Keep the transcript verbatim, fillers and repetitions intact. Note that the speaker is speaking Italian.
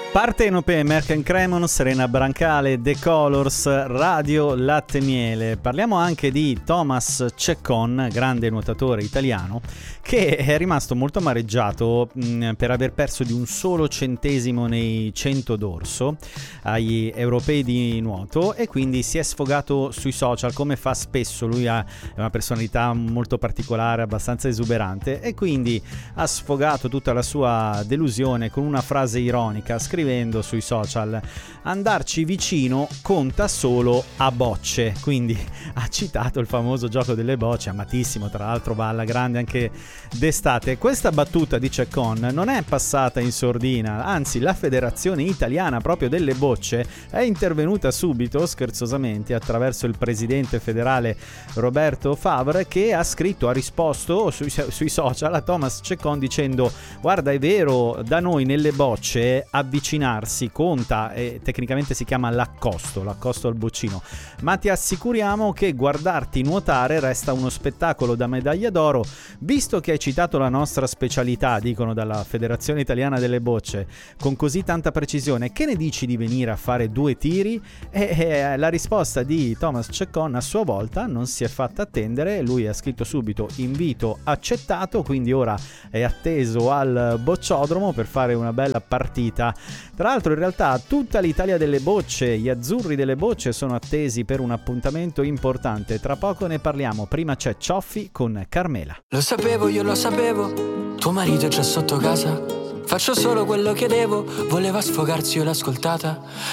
Partenope, Merck Cremon, Serena Brancale, The Colors, Radio Latte Miele. Parliamo anche di Thomas Ceccon, grande nuotatore italiano, che è rimasto molto amareggiato mh, per aver perso di un solo centesimo nei cento d'orso agli europei di nuoto, e quindi si è sfogato sui social, come fa spesso. Lui ha una personalità molto particolare, abbastanza esuberante, e quindi ha sfogato tutta la sua delusione con una frase ironica, scrivendo sui social: andarci vicino conta solo a bocce. Quindi ha citato il famoso gioco delle bocce, amatissimo, tra l'altro va alla grande anche d'estate. Questa battuta di Ceccon non è passata in sordina, anzi la Federazione Italiana proprio delle bocce è intervenuta subito, scherzosamente, attraverso il presidente federale Roberto Favre, che ha scritto, ha risposto sui, sui social a Thomas Ceccon dicendo: guarda, è vero, da noi nelle bocce avvicinarsi conta, e tecnicamente si chiama l'accosto, l'accosto al boccino, ma ti assicuriamo che guardarti nuotare resta uno spettacolo da medaglia d'oro. Visto che hai citato la nostra specialità, dicono dalla Federazione Italiana delle Bocce, con così tanta precisione, che ne dici di venire a fare due tiri? E, e la risposta di Thomas Ceccon a sua volta non si è fatta attendere, lui ha scritto subito: invito accettato, quindi ora è atteso al bocciodromo per fare una bella partita. Tra l'altro, in realtà tutta l'Italia delle bocce, gli azzurri delle bocce, sono attesi per un appuntamento importante. Tra poco ne parliamo. Prima c'è Cioffi con Carmela. Lo sapevo, io lo sapevo, tuo marito è già sotto casa. Faccio solo quello che devo, voleva sfogarsi, io l'ho ascoltata.